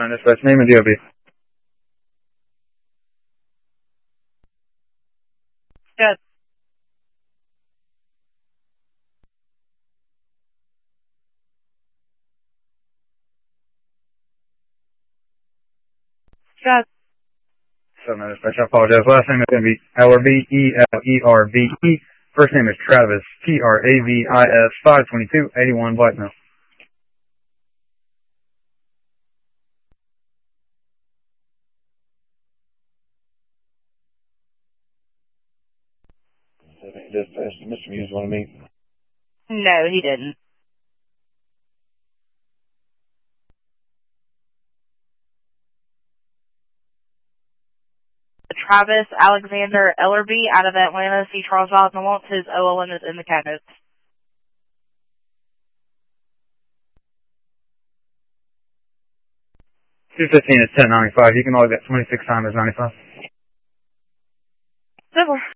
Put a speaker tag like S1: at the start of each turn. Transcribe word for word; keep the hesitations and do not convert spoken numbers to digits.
S1: nine dispatch, name and D O B.
S2: Good. Good.
S1: seven nine dispatch, I apologize. Last name is going to be Ellerby, E L E R B E. First name is Travis, T R A V I S, five twenty-two eighty-one Blackmill. Dispatch, Mister Muse want to meet?
S2: No, he didn't. Travis Alexander Ellerby out of Atlanta, C. Charles Vosman wants his O L N is in the cat notes.
S1: two fifteen is ten ninety-five. You can log that twenty-six times ninety-five.
S2: Super.